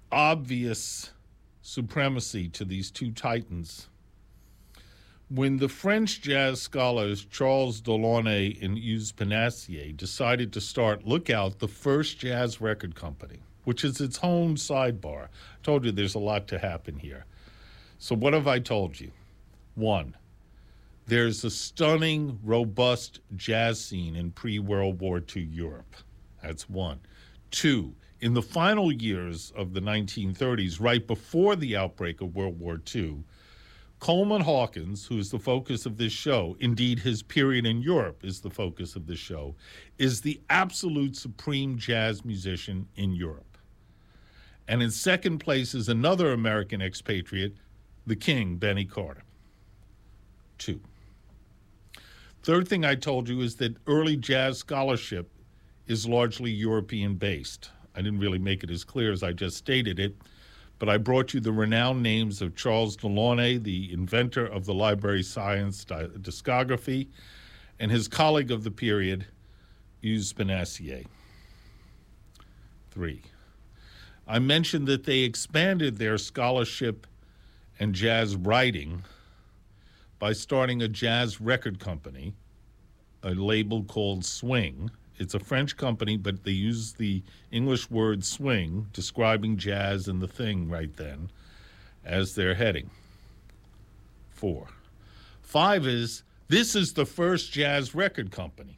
obvious supremacy to these two titans. When the French jazz scholars Charles Delaunay and Hugues Panassier decided to start Lookout, the first jazz record company, which is its own sidebar. I told you there's a lot to happen here. So what have I told you? One, there's a stunning, robust jazz scene in pre-World War II Europe. That's one. Two, in the final years of the 1930s, right before the outbreak of World War II, Coleman Hawkins, who is the focus of this show, indeed his period in Europe is the focus of this show, is the absolute supreme jazz musician in Europe. And in second place is another American expatriate, the king, Benny Carter. Two. Third thing I told you is that early jazz scholarship is largely European-based. I didn't really make it as clear as I just stated it, but I brought you the renowned names of Charles Delaunay, the inventor of the library science discography, and his colleague of the period, Hugues Panassier. Three, I mentioned that they expanded their scholarship and jazz writing by starting a jazz record company, a label called Swing. It's a French company, but they use the English word swing, describing jazz and the thing right then, as their heading. 4. 5 is, this is the first jazz record company.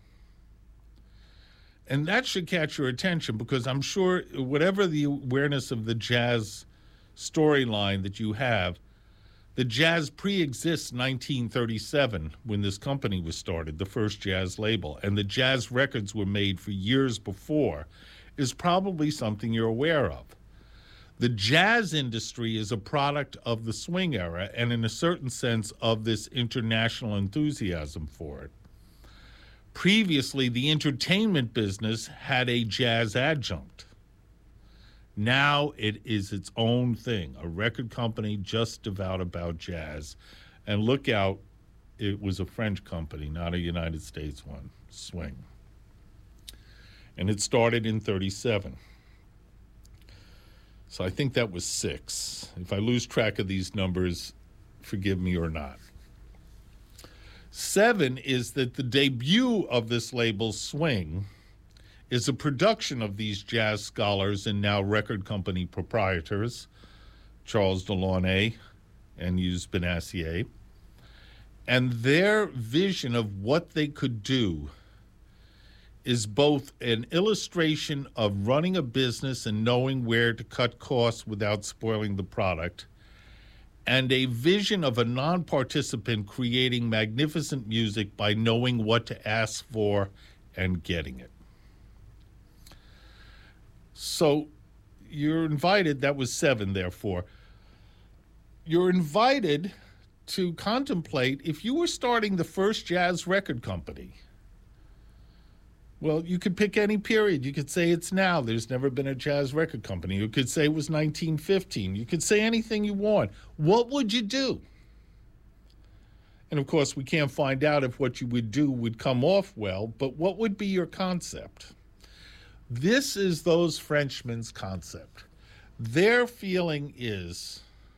And that should catch your attention because I'm sure whatever the awareness of the jazz storyline that you have, the jazz pre-exists 1937 when this company was started, the first jazz label, and the jazz records were made for years before, is probably something you're aware of. The jazz industry is a product of the swing era and in a certain sense of this international enthusiasm for it. Previously, the entertainment business had a jazz adjunct. Now it is its own thing, a record company just devout about jazz. And look out, it was a French company, not a United States one, Swing. And it started in 1937. So I think that was 6. If I lose track of these numbers, forgive me or not. 7 is that the debut of this label, Swing, is a production of these jazz scholars and now record company proprietors, Charles Delaunay and Hugues Panassier, and their vision of what they could do is both an illustration of running a business and knowing where to cut costs without spoiling the product, and a vision of a non-participant creating magnificent music by knowing what to ask for and getting it. So you're invited, that was 7, therefore. You're invited to contemplate if you were starting the first jazz record company. Well, you could pick any period. You could say it's now. There's never been a jazz record company. You could say it was 1915. You could say anything you want. What would you do? And, of course, we can't find out if what you would do would come off well, but what would be your concept? This is those Frenchmen's concept. Their feeling is,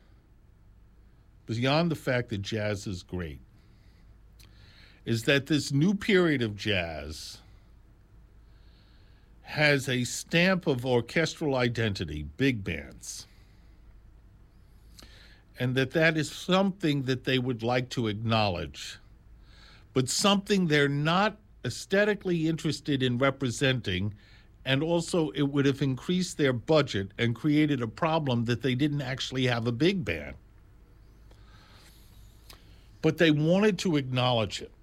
beyond the fact that jazz is great, is that this new period of jazz has a stamp of orchestral identity, big bands, and that is something that they would like to acknowledge, but something they're not aesthetically interested in representing. And also it would have increased their budget and created a problem that they didn't actually have a big band. But they wanted to acknowledge it.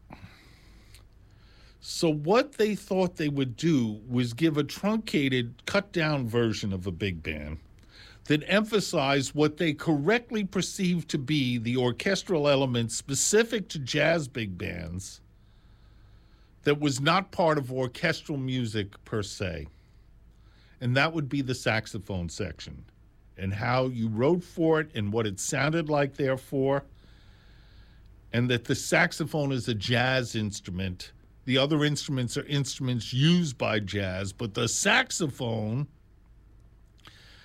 So what they thought they would do was give a truncated, cut-down version of a big band that emphasized what they correctly perceived to be the orchestral elements specific to jazz big bands that was not part of orchestral music per se. And that would be the saxophone section and how you wrote for it and what it sounded like, therefore, and that the saxophone is a jazz instrument. The other instruments are instruments used by jazz, but the saxophone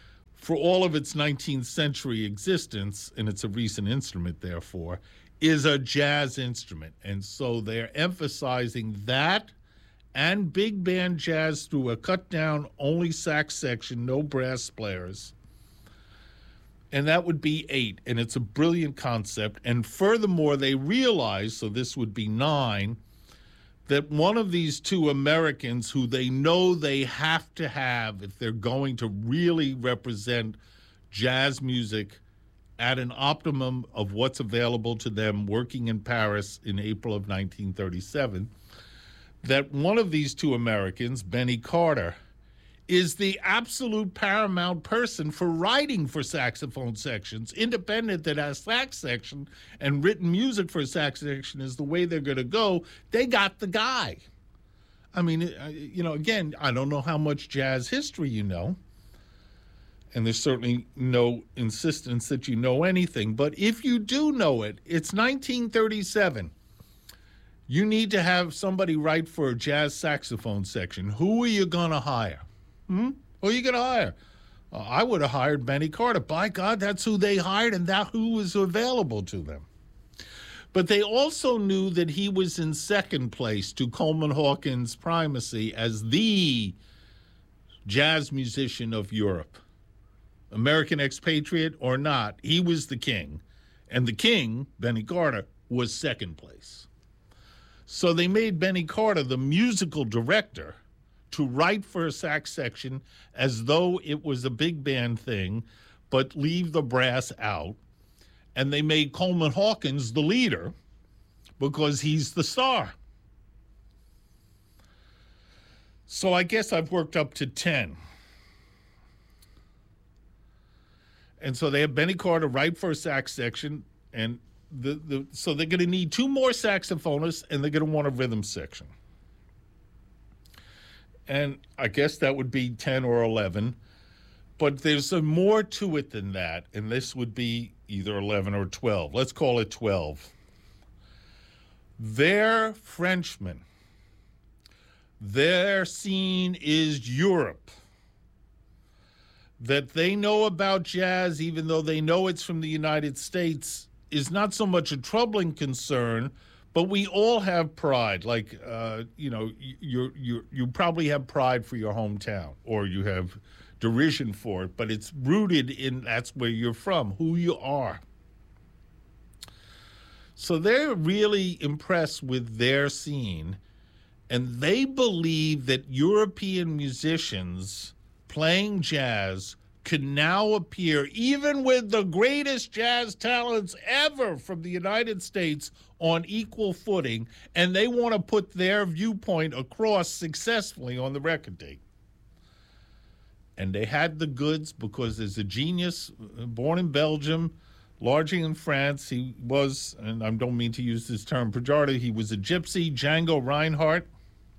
for all of its 19th century existence, and it's a recent instrument, therefore, is a jazz instrument. And so they're emphasizing that and big band jazz through a cut-down, only sax section, no brass players. And that would be 8, and it's a brilliant concept. And furthermore, they realize, so this would be 9, that one of these two Americans who they know they have to have if they're going to really represent jazz music at an optimum of what's available to them working in Paris in April of 1937, that one of these two Americans, Benny Carter, is the absolute paramount person for writing for saxophone sections, independent that a sax section and written music for a sax section is the way they're going to go. They got the guy. I mean, again, I don't know how much jazz history you know, and there's certainly no insistence that you know anything, but if you do know it, it's 1937. You need to have somebody write for a jazz saxophone section. Who are you going to hire? Who are you going to hire? I would have hired Benny Carter. By God, that's who they hired, and that's who was available to them. But they also knew that he was in second place to Coleman Hawkins' primacy as the jazz musician of Europe. American expatriate or not, he was the king. And the king, Benny Carter, was second place. So they made Benny Carter the musical director to write for a sax section as though it was a big band thing, but leave the brass out. And they made Coleman Hawkins the leader because he's the star. So I guess I've worked up to 10. And so they have Benny Carter write for a sax section, and so they're going to need 2 more saxophonists, and they're going to want a rhythm section. And I guess that would be 10 or 11. But there's more to it than that, and this would be either 11 or 12. Let's call it 12. They're Frenchmen. Their scene is Europe. That they know about jazz, even though they know it's from the United States, is not so much a troubling concern, but we all have pride. Like, you probably have pride for your hometown, or you have derision for it, but it's rooted in that's where you're from, who you are. So they're really impressed with their scene, and they believe that European musicians playing jazz could now appear, even with the greatest jazz talents ever from the United States, on equal footing, and they want to put their viewpoint across successfully on the record tape. And they had the goods because there's a genius born in Belgium, largely in France. He was, and I don't mean to use this term pejorative, he was a gypsy, Django Reinhardt.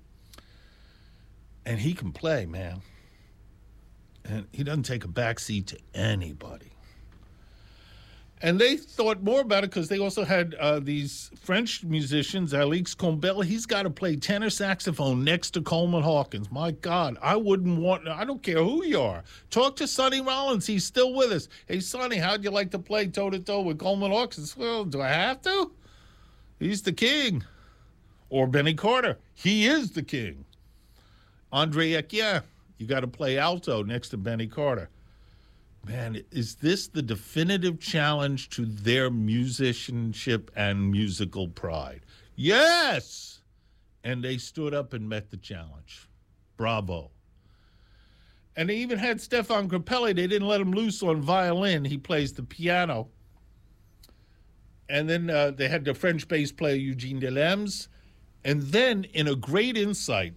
And he can play, man. And he doesn't take a backseat to anybody. And they thought more about it because they also had these French musicians, Alix Combel. He's got to play tenor saxophone next to Coleman Hawkins. My God, I don't care who you are. Talk to Sonny Rollins. He's still with us. Hey, Sonny, how'd you like to play toe-to-toe with Coleman Hawkins? Well, do I have to? He's the king. Or Benny Carter. He is the king. Andre Etienne. You got to play alto next to Benny Carter. Man, is this the definitive challenge to their musicianship and musical pride? Yes! And they stood up and met the challenge. Bravo. And they even had Stefan Grappelli. They didn't let him loose on violin. He plays the piano. And then they had the French bass player Eugene Delems. And then, in a great insight,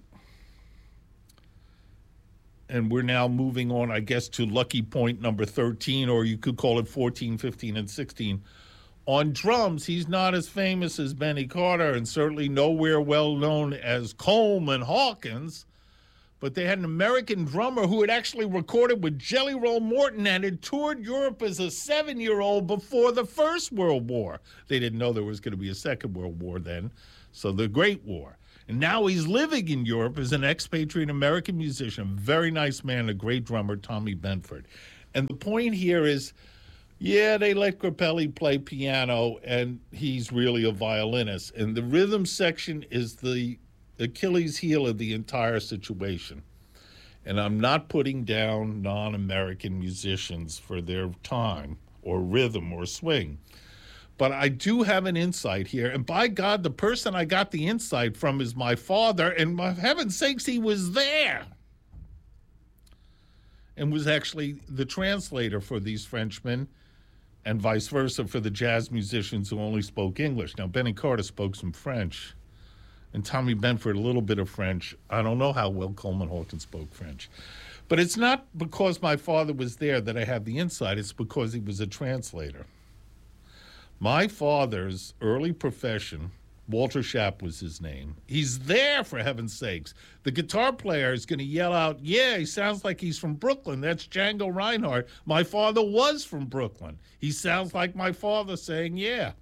and we're now moving on, I guess, to lucky point number 13, or you could call it 14, 15, and 16. On drums, he's not as famous as Benny Carter and certainly nowhere well known as Coleman Hawkins, but they had an American drummer who had actually recorded with Jelly Roll Morton and had toured Europe as a 7-year-old before the First World War. They didn't know there was going to be a Second World War then, so the Great War. And now he's living in Europe as an expatriate American musician, a very nice man, a great drummer, Tommy Benford. And the point here is, yeah, they let Grappelli play piano, and he's really a violinist. And the rhythm section is the Achilles heel of the entire situation. And I'm not putting down non-American musicians for their time or rhythm or swing. But I do have an insight here. And by God, the person I got the insight from is my father. And for heaven's sakes, he was there and was actually the translator for these Frenchmen and vice versa for the jazz musicians who only spoke English. Now, Benny Carter spoke some French, and Tommy Benford a little bit of French. I don't know how well Coleman Hawkins spoke French. But it's not because my father was there that I have the insight. It's because he was a translator. My father's early profession, Walter Schapp was his name. He's there, for heaven's sakes. The guitar player is going to yell out, yeah, he sounds like he's from Brooklyn. That's Django Reinhardt. My father was from Brooklyn. He sounds like my father saying, yeah.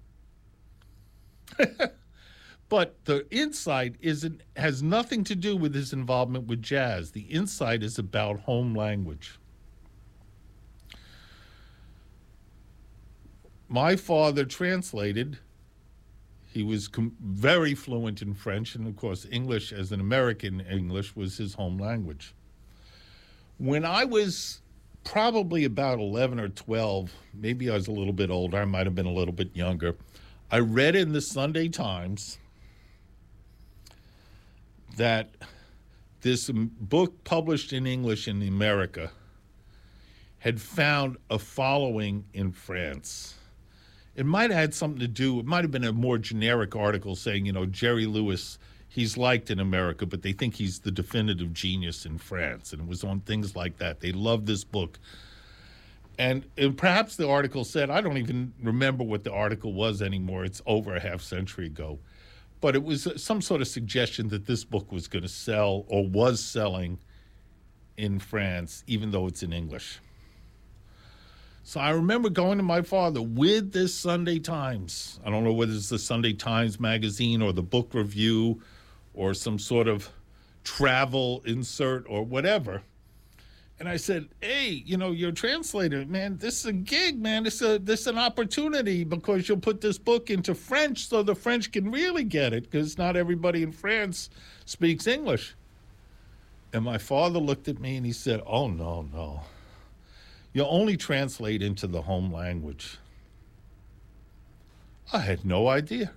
But the insight has nothing to do with his involvement with jazz. The insight is about home language. My father translated. He was very fluent in French, and of course, English as an American English was his home language. When I was probably about 11 or 12, maybe I was a little bit older, I might have been a little bit younger, I read in the Sunday Times that this book published in English in America had found a following in France. It might have had something to do, it might have been a more generic article saying, Jerry Lewis, he's liked in America, but they think he's the definitive genius in France. And it was on things like that. They loved this book. And perhaps the article said, I don't even remember what the article was anymore. It's over a half century ago. But it was some sort of suggestion that this book was going to sell or was selling in France, even though it's in English. So I remember going to my father with this Sunday Times. I don't know whether it's the Sunday Times magazine or the book review or some sort of travel insert or whatever. And I said, hey, you're a translator, man. This is a gig, man. This is an opportunity because you'll put this book into French so the French can really get it because not everybody in France speaks English. And my father looked at me and he said, oh, no. You only translate into the home language. I had no idea.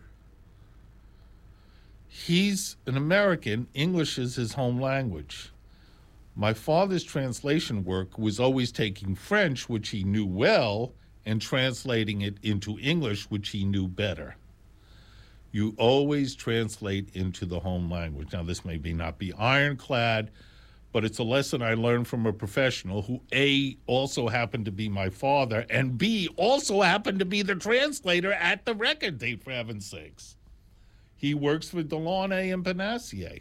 He's an American. English is his home language. My father's translation work was always taking French, which he knew well, and translating it into English, which he knew better. You always translate into the home language. Now, this may not be ironclad, but it's a lesson I learned from a professional who, A, also happened to be my father, and B, also happened to be the translator at the record date, for heaven's sakes. He works for Delaunay and Panassier.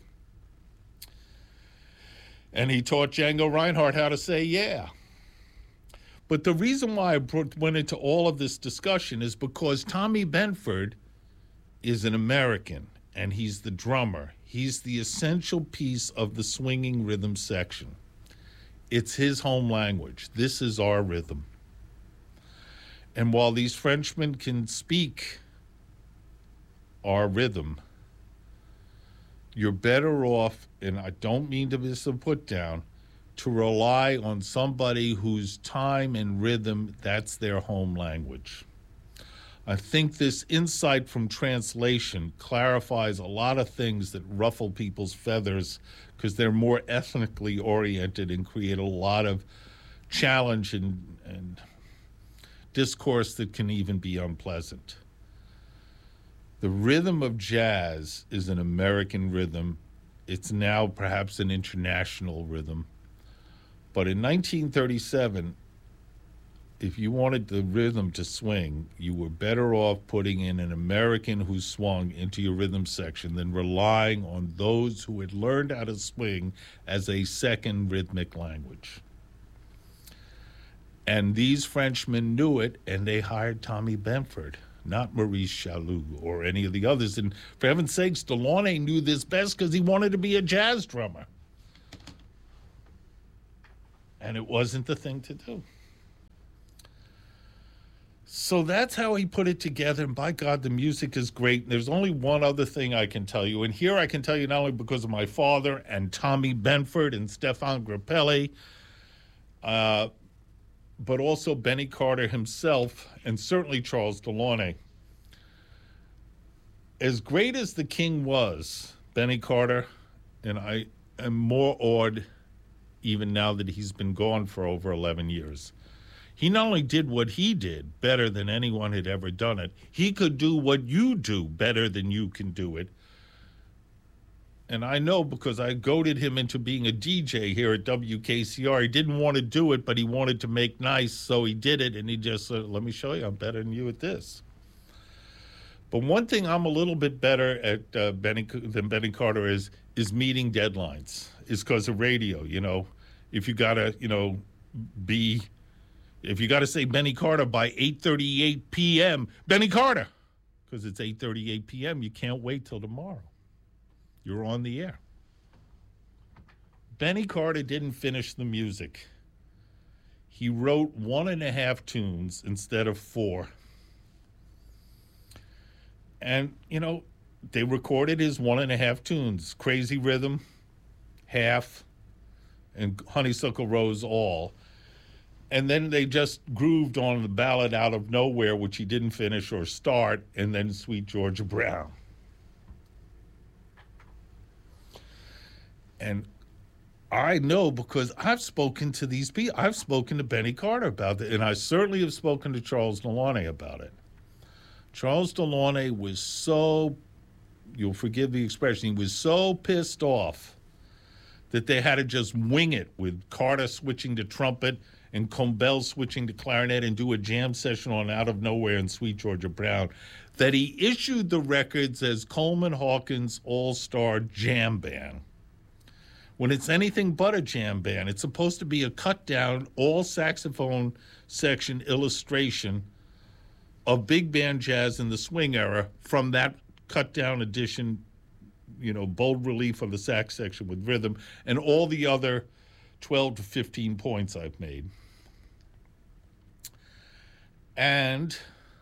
And he taught Django Reinhardt how to say yeah. But the reason why I went into all of this discussion is because Tommy Benford is an American, and he's the drummer. He's the essential piece of the swinging rhythm section. It's his home language. This is our rhythm. And while these Frenchmen can speak our rhythm, you're better off, and I don't mean to be a put down, to rely on somebody whose time and rhythm, that's their home language. I think this insight from translation clarifies a lot of things that ruffle people's feathers because they're more ethnically oriented and create a lot of challenge and discourse that can even be unpleasant. The rhythm of jazz is an American rhythm. It's now perhaps an international rhythm. But in 1937, if you wanted the rhythm to swing, you were better off putting in an American who swung into your rhythm section than relying on those who had learned how to swing as a second rhythmic language. And these Frenchmen knew it, and they hired Tommy Benford, not Maurice Chaloux or any of the others. And for heaven's sakes, Delaunay knew this best because he wanted to be a jazz drummer. And it wasn't the thing to do. So that's how he put it together. And by God, the music is great. And there's only one other thing I can tell you. And here I can tell you not only because of my father and Tommy Benford and Stefan Grappelli, but also Benny Carter himself and certainly Charles Delaunay. As great as the King was, Benny Carter, and I am more awed even now that he's been gone for over 11 years. He not only did what he did better than anyone had ever done it, he could do what you do better than you can do it. And I know because I goaded him into being a DJ here at WKCR. He didn't want to do it, but he wanted to make nice, so he did it, and he just said, let me show you, I'm better than you at this. But one thing I'm a little bit better at than Benny Carter is meeting deadlines, is because of radio, you know. If you got to, if you got to say Benny Carter by 8:38 p.m., Benny Carter, because it's 8:38 p.m., you can't wait till tomorrow. You're on the air. Benny Carter didn't finish the music. He wrote 1.5 tunes instead of 4. And, they recorded his 1.5 tunes, Crazy Rhythm, Half, and Honeysuckle Rose all. And then they just grooved on the ballad Out of Nowhere, which he didn't finish or start, and then Sweet Georgia Brown. And I know because I've spoken to these people. I've spoken to Benny Carter about it, and I certainly have spoken to Charles Delaunay about it. Charles Delaunay was so, you'll forgive the expression, he was so pissed off that they had to just wing it with Carter switching to trumpet and Combell switching to clarinet and do a jam session on Out of Nowhere and Sweet Georgia Brown, that he issued the records as Coleman Hawkins All-Star Jam Band. When it's anything but a jam band, it's supposed to be a cut-down, all-saxophone section illustration of big band jazz in the swing era from that cut-down edition, bold relief of the sax section with rhythm, and all the other 12 to 15 points I've made. And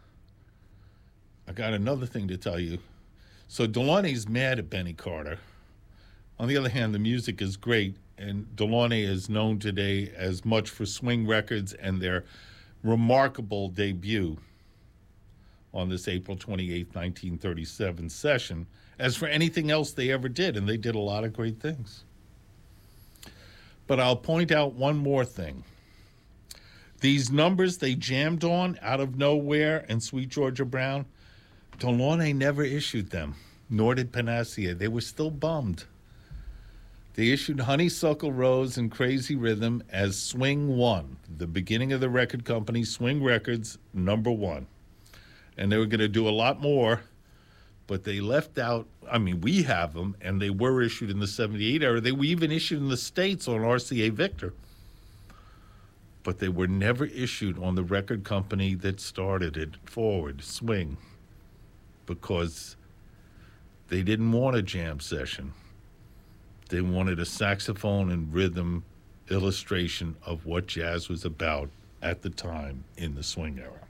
I got another thing to tell you. So Delaunay's mad at Benny Carter. On the other hand, the music is great, and Delaunay is known today as much for swing records and their remarkable debut on this April 28, 1937 session as for anything else they ever did, and they did a lot of great things. But I'll point out one more thing. These numbers they jammed on, Out of Nowhere and Sweet Georgia Brown, Delaunay never issued them, nor did Panacea. They were still bummed. They issued Honeysuckle Rose and Crazy Rhythm as Swing 1, the beginning of the record company, Swing Records, number 1. And they were going to do a lot more, but they left out, we have them, and they were issued in the 78 era. They were even issued in the States on RCA Victor. But they were never issued on the record company that started it forward, Swing, because they didn't want a jam session. They wanted a saxophone and rhythm illustration of what jazz was about at the time in the swing era.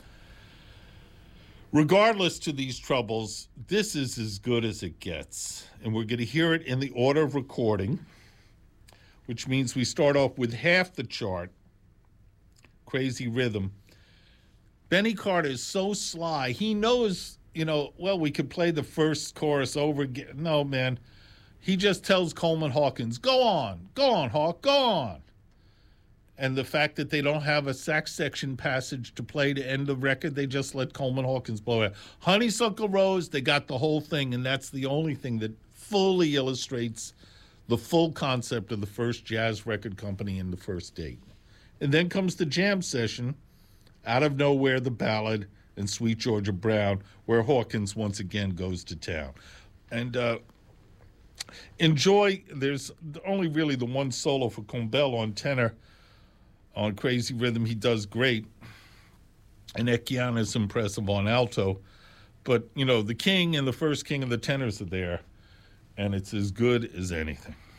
Regardless to these troubles, this is as good as it gets. And we're going to hear it in the order of recording, which means we start off with half the chart, Crazy Rhythm. Benny Carter is so sly. He knows, we could play the first chorus over again. No, man. He just tells Coleman Hawkins, go on, Hawk, go on. And the fact that they don't have a sax section passage to play to end the record, they just let Coleman Hawkins blow it. Honeysuckle Rose, they got the whole thing, and that's the only thing that fully illustrates the full concept of the first jazz record company in the first date. And then comes the jam session, Out of Nowhere, the ballad, and Sweet Georgia Brown, where Hawkins once again goes to town. And enjoy, there's only really the one solo for Combell on tenor. On Crazy Rhythm, he does great. And Ekiana is impressive on alto. But, the king and the first king of the tenors are there. And it's as good as anything.